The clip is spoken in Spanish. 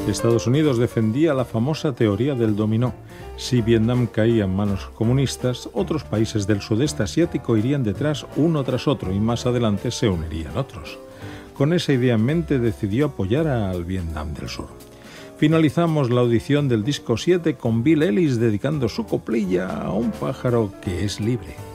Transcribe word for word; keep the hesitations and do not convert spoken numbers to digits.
Estados Unidos defendía la famosa teoría del dominó. Si Vietnam caía en manos comunistas, otros países del sudeste asiático irían detrás uno tras otro y más adelante se unirían otros. Con esa idea en mente decidió apoyar al Vietnam del Sur. Finalizamos la audición del disco siete con Bill Ellis dedicando su coplilla a un pájaro que es libre.